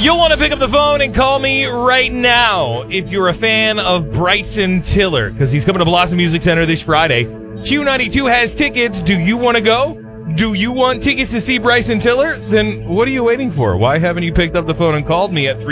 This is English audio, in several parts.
You'll want to pick up the phone and call me right now if you're a fan of Bryson Tiller, because he's coming to Blossom Music Center this Friday. Q92 has tickets. Do you want to go? Do you want tickets to see Bryson Tiller? Then what are you waiting for? Why haven't you picked up the phone and called me at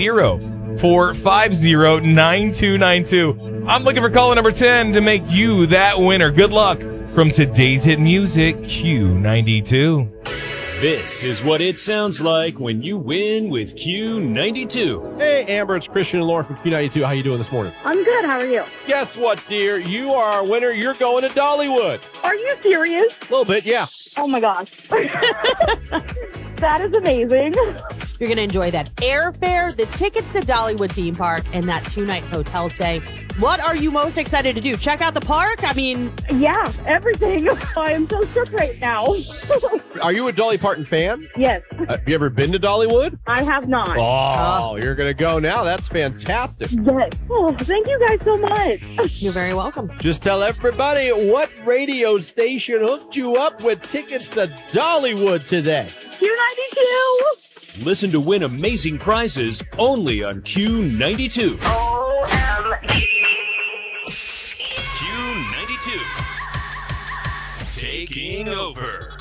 330-450-9292? I'm looking for caller number 10 to make you that winner. Good luck from today's hit music, Q92. This is what it sounds like when you win with Q92. Hey, Amber, it's Christian and Laura from Q92. How you doing this morning? I'm good. How are you? Guess what, dear? You are our winner. You're going to Dollywood. Are you serious? A little bit, yeah. Oh, my gosh. That is amazing. You're going to enjoy that airfare, the tickets to Dollywood theme park, and that 2-night hotel stay. What are you most excited to do? Check out the park? I mean... Yeah, everything. I am so shook right now. Are you a Dolly Parton fan? Yes. Have you ever been to Dollywood? I have not. Oh, you're going to go now. That's fantastic. Yes. Oh, thank you guys so much. You're very welcome. Just tell everybody what radio station hooked you up with tickets to Dollywood today. Q92. Listen to win amazing prizes only on Q92. Q92. Taking over.